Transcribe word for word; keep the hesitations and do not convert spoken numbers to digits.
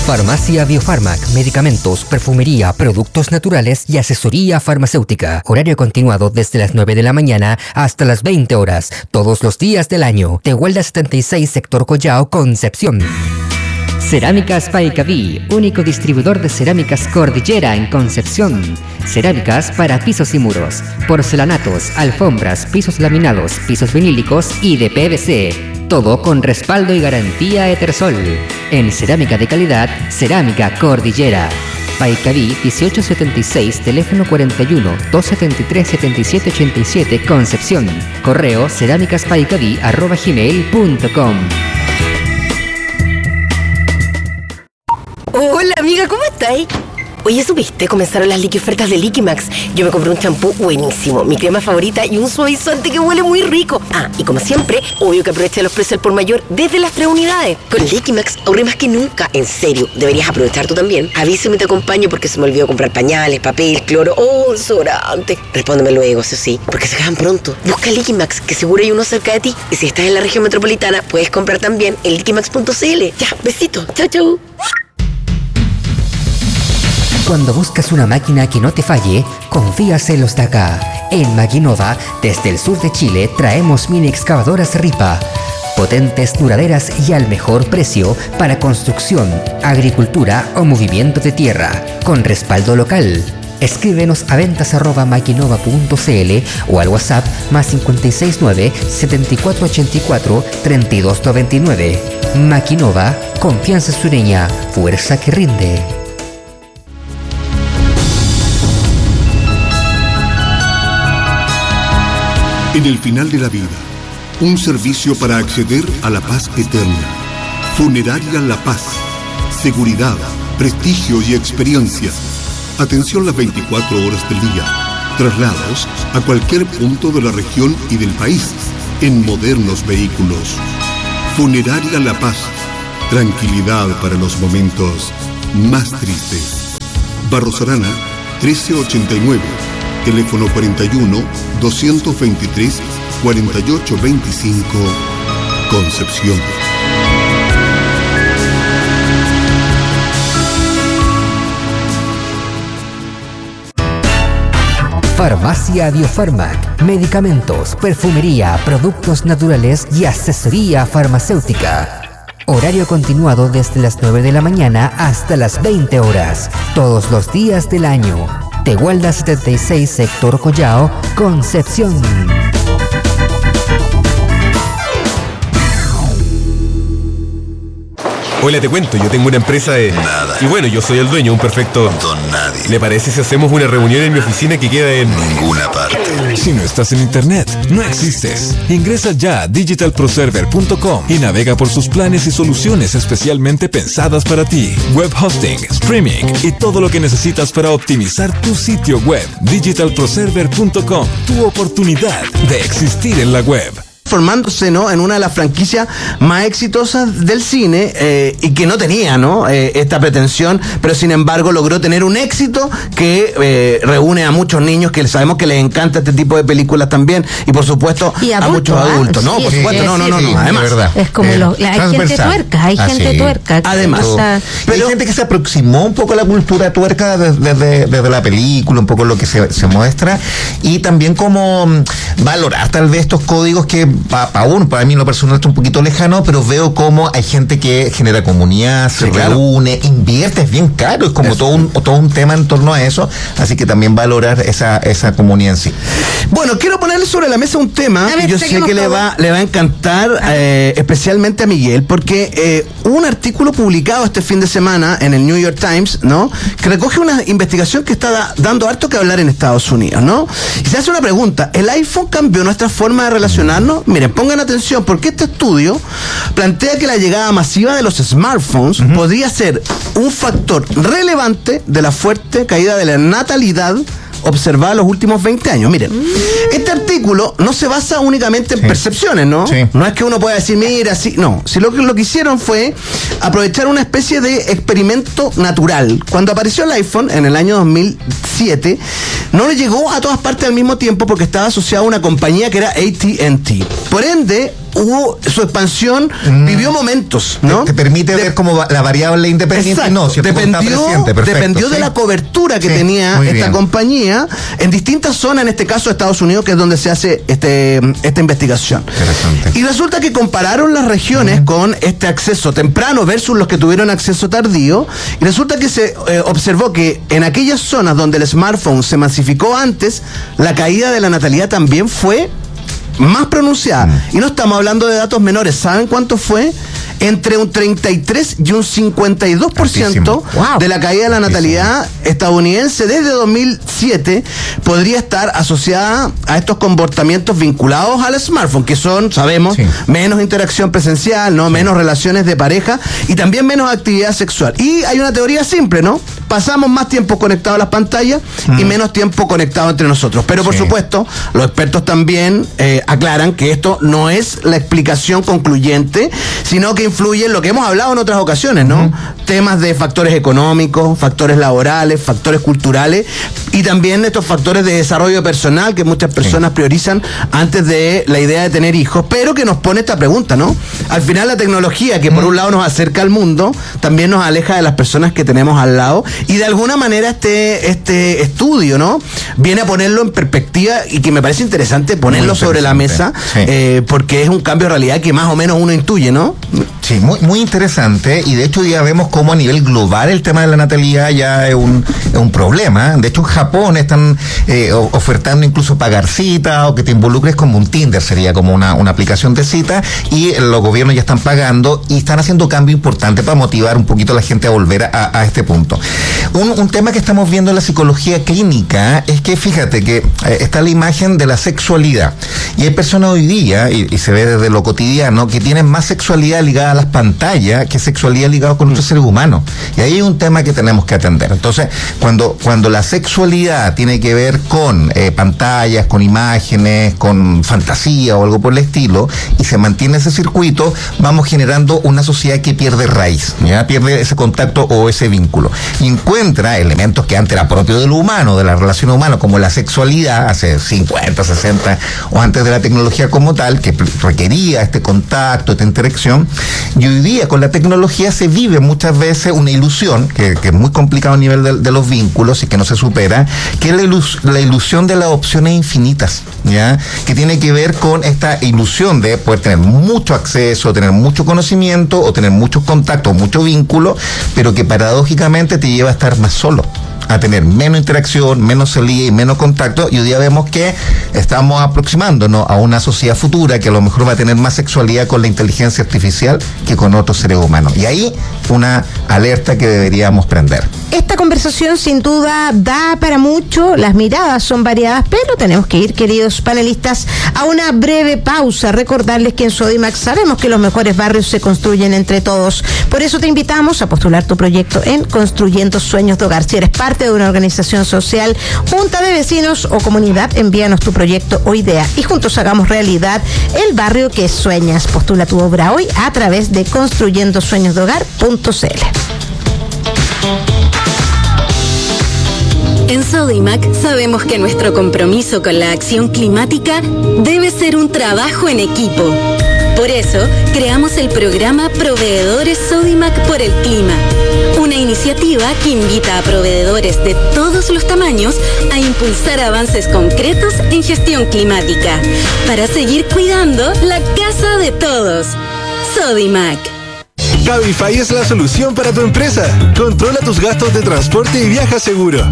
Farmacia Biofarmac, medicamentos, perfumería, productos naturales y asesoría farmacéutica. Horario continuado desde las nueve de la mañana hasta las veinte horas, todos los días del año. Tehuelda setenta y seis, sector Collao, Concepción. Cerámicas Paicaví, único distribuidor de cerámicas Cordillera en Concepción. Cerámicas para pisos y muros, porcelanatos, alfombras, pisos laminados, pisos vinílicos y de P V C. Todo con respaldo y garantía Etersol. En cerámica de calidad, Cerámica Cordillera. Paicaví dieciocho setenta y seis, teléfono cuarenta y uno, doscientos setenta y tres, setenta y siete ochenta y siete, Concepción. Correo cerámicaspaicaví arroba gmail punto com. Hola amiga, ¿cómo estáis? Oye, ¿supiste? Comenzaron las liqui ofertas de Liquimax. Yo me compré un champú buenísimo, mi crema favorita y un suavizante que huele muy rico. Ah, y como siempre, obvio que aproveché los precios al por mayor desde las tres unidades. Con Liquimax ahorré más que nunca. En serio, deberías aprovechar tú también. Avísame y te acompaño porque se me olvidó comprar pañales, papel, cloro o desodorante. Respóndeme luego, eso sí, porque se acaban pronto. Busca Liquimax, que seguro hay uno cerca de ti. Y si estás en la región metropolitana, puedes comprar también en liquimax punto c l. Ya, besito. Chau, chau. Cuando buscas una máquina que no te falle, confías en los de acá. En Maquinova, desde el sur de Chile, traemos mini excavadoras Ripa. Potentes, duraderas y al mejor precio para construcción, agricultura o movimiento de tierra, con respaldo local. Escríbenos a ventas arroba maquinova punto c l o al WhatsApp más cinco seis nueve, siete cuatro ocho cuatro, tres dos nueve nueve. Maquinova, confianza sureña, fuerza que rinde. En el final de la vida, un servicio para acceder a la paz eterna. Funeraria La Paz. Seguridad, prestigio y experiencia. Atención las veinticuatro horas del día. Traslados a cualquier punto de la región y del país en modernos vehículos. Funeraria La Paz. Tranquilidad para los momentos más tristes. Barros Arana, trece ochenta y nueve. Teléfono cuarenta y uno, doscientos veintitrés, cuarenta y ocho veinticinco, Concepción. Farmacia Biofarmac, medicamentos, perfumería, productos naturales y asesoría farmacéutica. Horario continuado desde las nueve de la mañana hasta las veinte horas, todos los días del año. Tehuelda setenta y seis, sector Collao, Concepción. Hola, te cuento, yo tengo una empresa de... Nada. Y bueno, yo soy el dueño, un perfecto... Don nadie. ¿Le parece si hacemos una reunión en mi oficina que queda en... Ninguna parte. Si no estás en internet, no existes. Ingresa ya a digital pro server punto com y navega por sus planes y soluciones especialmente pensadas para ti. Web hosting, streaming y todo lo que necesitas para optimizar tu sitio web. digital pro server punto com, tu oportunidad de existir en la web. Formándose, ¿no?, en una de las franquicias más exitosas del cine eh, y que no tenía, ¿no?, eh, esta pretensión, pero sin embargo logró tener un éxito que eh, reúne a muchos niños que sabemos que les encanta este tipo de películas también y por supuesto y a, a muchos mucho, adultos, ¿eh? ¿no? Sí, por sí, supuesto, sí, no, no, sí, no, sí, no, además. verdad. Es como Eh, los, hay gente tuerca, hay Ah, gente sí. tuerca. Además. O sea, Pero- hay gente que se aproximó un poco a la cultura tuerca desde, desde, desde la película, un poco lo que se, se muestra, y también como mm, valorar tal vez estos códigos que para pa uno, para mí en lo personal está un poquito lejano, pero veo como hay gente que genera comunidad, se Sí, claro. reúne, invierte, es bien caro, es como Eso. todo un, todo un tema en torno a eso, así que también valorar esa, esa comunidad en sí. Bueno, quiero ponerle sobre la mesa un tema A ver, que yo sé saquemos que le todo. va, le va a encantar, eh, especialmente a Miguel, porque eh, hubo un artículo publicado este fin de semana en el New York Times, ¿no?, que recoge una investigación que está da- dando harto que hablar en Estados Unidos, ¿no? Y se hace una pregunta: ¿el iPhone cambió nuestra forma de relacionarnos? Miren, pongan atención, porque este estudio plantea que la llegada masiva de los smartphones uh-huh. podría ser un factor relevante de la fuerte caída de la natalidad observada en los últimos veinte años. Miren, mm. este artículo no se basa únicamente en sí. percepciones, ¿no? Sí. No es que uno pueda decir, mira, sí, no. Si lo que lo que hicieron fue aprovechar una especie de experimento natural. Cuando apareció el iPhone en el año dos mil siete, no le llegó a todas partes al mismo tiempo porque estaba asociado a una compañía que era A T and T. Por ende, hubo su expansión, mm. vivió momentos, ¿no? Te, te permite de, ver como la variable independiente. Exacto. No, si dependió presente, perfecto, dependió ¿sí? de la cobertura que sí, tenía esta bien. compañía en distintas zonas, en este caso Estados Unidos, que es donde se hace este, esta investigación. Y resulta que compararon las regiones mm. con este acceso temprano versus los que tuvieron acceso tardío, y resulta que se eh, observó que en aquellas zonas donde el smartphone se masificó antes, la caída de la natalidad también fue más pronunciada. Mm. Y no estamos hablando de datos menores. ¿Saben cuánto fue? Entre un treinta y tres y un cincuenta y dos por ciento wow. de la caída de la natalidad Altísimo. estadounidense desde dos mil siete podría estar asociada a estos comportamientos vinculados al smartphone, que son, sabemos, sí. menos interacción presencial, ¿no? Sí. menos relaciones de pareja y también menos actividad sexual. Y hay una teoría simple, ¿no? Pasamos más tiempo conectados a las pantallas mm. y menos tiempo conectados entre nosotros. Pero por sí. supuesto, los expertos también eh, aclaran que esto no es la explicación concluyente, sino que influye en lo que hemos hablado en otras ocasiones, ¿no? Uh-huh. Temas de factores económicos, factores laborales, factores culturales y también estos factores de desarrollo personal que muchas personas sí. priorizan antes de la idea de tener hijos, pero que nos pone esta pregunta, ¿no? Al final la tecnología, que uh-huh. por un lado nos acerca al mundo, también nos aleja de las personas que tenemos al lado, y de alguna manera este, este estudio, ¿no? Viene a ponerlo en perspectiva y que me parece interesante ponerlo interesante. sobre la mesa, sí. eh, porque es un cambio de realidad que más o menos uno intuye, ¿no? Sí, muy, muy interesante, y de hecho ya vemos cómo a nivel global el tema de la natalidad ya es un, es un problema. De hecho en Japón están eh, ofertando incluso pagar cita o que te involucres como un Tinder, sería como una, una aplicación de cita, y los gobiernos ya están pagando y están haciendo cambio importante para motivar un poquito a la gente a volver a, a este punto. Un, un tema que estamos viendo en la psicología clínica es que fíjate que eh, está la imagen de la sexualidad, y hay personas hoy día, y, y se ve desde lo cotidiano, que tienen más sexualidad ligada a las pantallas que sexualidad ligada con otros seres humanos, y ahí hay un tema que tenemos que atender. Entonces, cuando, cuando la sexualidad tiene que ver con eh, pantallas, con imágenes, con fantasía o algo por el estilo, y se mantiene ese circuito, vamos generando una sociedad que pierde raíz, ¿ya? Pierde ese contacto o ese vínculo, y encuentra elementos que antes era propio de lo humano, de la relación humana, como la sexualidad, hace cincuenta, sesenta o antes de la tecnología como tal, que requería este contacto, esta interacción. Y hoy día con la tecnología se vive muchas veces una ilusión, que, que es muy complicado a nivel de, de los vínculos y que no se supera, que es la, ilus, la ilusión de las opciones infinitas, ¿ya? Que tiene que ver con esta ilusión de poder tener mucho acceso, tener mucho conocimiento o tener muchos contactos, mucho vínculo, pero que paradójicamente te lleva a estar más solo, a tener menos interacción, menos salida y menos contacto, y hoy día vemos que estamos aproximándonos a una sociedad futura que a lo mejor va a tener más sexualidad con la inteligencia artificial que con otros seres humanos. Y ahí una alerta que deberíamos prender. Esta conversación sin duda da para mucho, las miradas son variadas, pero tenemos que ir, queridos panelistas, a una breve pausa. Recordarles que en Sodimac sabemos que los mejores barrios se construyen entre todos. Por eso te invitamos a postular tu proyecto en Construyendo Sueños de Hogar. Si eres parte de una organización social, junta de vecinos o comunidad, envíanos tu proyecto o idea y juntos hagamos realidad el barrio que sueñas. Postula tu obra hoy a través de construyendo sueños de hogar punto c l. En Sodimac sabemos que nuestro compromiso con la acción climática debe ser un trabajo en equipo. Por eso, creamos el programa Proveedores Sodimac por el Clima, una iniciativa que invita a proveedores de todos los tamaños a impulsar avances concretos en gestión climática, para seguir cuidando la casa de todos. Sodimac. Cabify es la solución para tu empresa. Controla tus gastos de transporte y viaja seguro.